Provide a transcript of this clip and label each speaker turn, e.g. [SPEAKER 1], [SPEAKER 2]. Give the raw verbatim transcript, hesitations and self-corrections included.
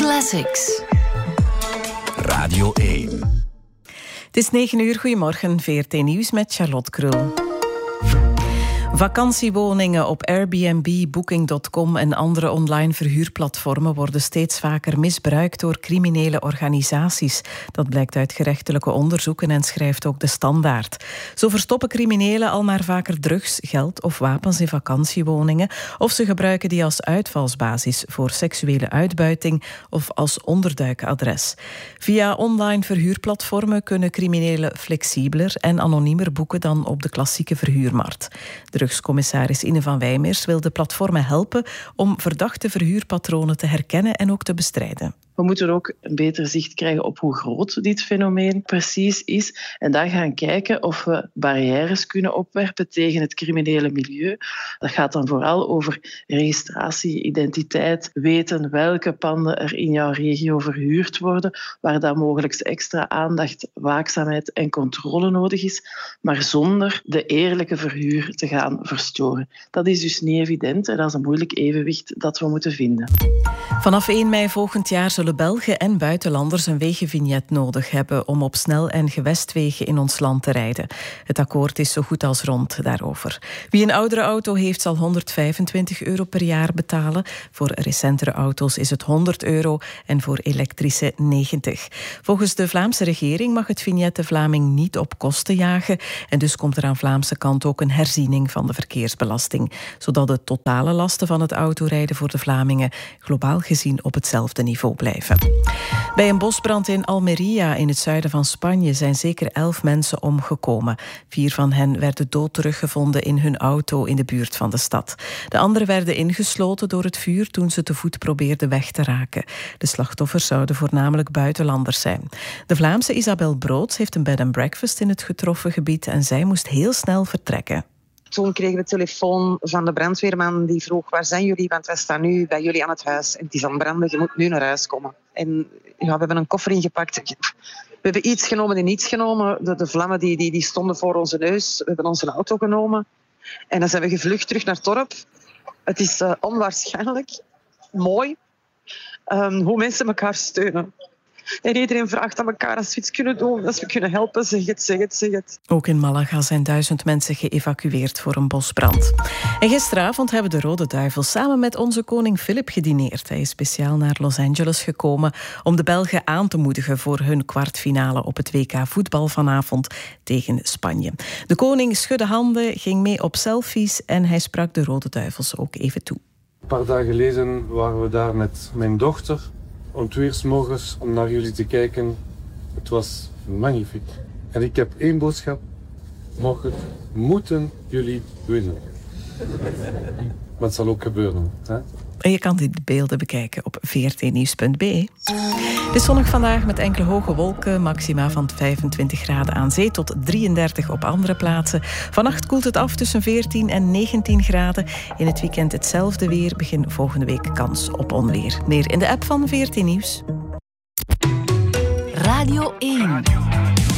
[SPEAKER 1] Classics.
[SPEAKER 2] Radio één.
[SPEAKER 3] Het is negen uur, goedemorgen, V R T Nieuws met Charlotte Krul. Vakantiewoningen op Airbnb, Booking punt com en andere online verhuurplatformen worden steeds vaker misbruikt door criminele organisaties. Dat blijkt uit gerechtelijke onderzoeken en schrijft ook De Standaard. Zo verstoppen criminelen al maar vaker drugs, geld of wapens in vakantiewoningen, of ze gebruiken die als uitvalsbasis voor seksuele uitbuiting of als onderduikadres. Via online verhuurplatformen kunnen criminelen flexibeler en anoniemer boeken dan op de klassieke verhuurmarkt. Drugscommissaris Ine van Wijmeers wil de platformen helpen om verdachte verhuurpatronen te herkennen en ook te bestrijden.
[SPEAKER 4] We moeten ook een beter zicht krijgen op hoe groot dit fenomeen precies is. En dan gaan kijken of we barrières kunnen opwerpen tegen het criminele milieu. Dat gaat dan vooral over registratie, identiteit, weten welke panden er in jouw regio verhuurd worden, waar dan mogelijk extra aandacht, waakzaamheid en controle nodig is, maar zonder de eerlijke verhuur te gaan verstoren. Dat is dus niet evident en dat is een moeilijk evenwicht dat we moeten vinden.
[SPEAKER 3] Vanaf één mei volgend jaar zullen Belgen en buitenlanders een wegenvignet nodig hebben om op snel- en gewestwegen in ons land te rijden. Het akkoord is zo goed als rond daarover. Wie een oudere auto heeft, zal honderdvijfentwintig euro per jaar betalen. Voor recentere auto's is het honderd euro en voor elektrische negentig. Volgens de Vlaamse regering mag het vignet de Vlaming niet op kosten jagen en dus komt er aan Vlaamse kant ook een herziening van de verkeersbelasting, zodat de totale lasten van het autorijden voor de Vlamingen globaal gezien op hetzelfde niveau blijven. Bij een bosbrand in Almería in het zuiden van Spanje zijn zeker elf mensen omgekomen. Vier van hen werden dood teruggevonden in hun auto in de buurt van de stad. De anderen werden ingesloten door het vuur toen ze te voet probeerden weg te raken. De slachtoffers zouden voornamelijk buitenlanders zijn. De Vlaamse Isabel Broods heeft een bed and breakfast in het getroffen gebied en zij moest heel snel vertrekken.
[SPEAKER 5] Toen kregen we telefoon van de brandweerman die vroeg: waar zijn jullie? Want wij staan nu bij jullie aan het huis. En het is aan het branden, je moet nu naar huis komen. En ja, we hebben een koffer ingepakt. We hebben iets genomen en niets genomen. De, de vlammen die, die, die stonden voor onze neus. We hebben onze auto genomen. En dan zijn we gevlucht terug naar het dorp. Het is uh, onwaarschijnlijk mooi um, hoe mensen elkaar steunen. En iedereen vraagt aan elkaar: als we iets kunnen doen, als we kunnen helpen, zeg het, zeg het, zeg het.
[SPEAKER 3] Ook in Malaga zijn duizend mensen geëvacueerd voor een bosbrand. En gisteravond hebben de Rode Duivels samen met onze koning Filip gedineerd. Hij is speciaal naar Los Angeles gekomen om de Belgen aan te moedigen voor hun kwartfinale op het W K voetbal vanavond tegen Spanje. De koning schudde handen, ging mee op selfies en hij sprak de Rode Duivels ook even toe.
[SPEAKER 6] Een paar dagen geleden waren we daar met mijn dochter om twee uur 's morgens om naar jullie te kijken. Het was magnifiek. En ik heb één boodschap. Morgen moeten jullie winnen. Maar het zal ook gebeuren. Hè?
[SPEAKER 3] En je kan die beelden bekijken op v r t nieuws punt b e. Het is zonnig vandaag met enkele hoge wolken. Maxima van vijfentwintig graden aan zee tot drieëndertig op andere plaatsen. Vannacht koelt het af tussen veertien en negentien graden. In het weekend hetzelfde weer. Begin volgende week kans op onweer. Meer in de app van V R T Nieuws.
[SPEAKER 1] Radio één.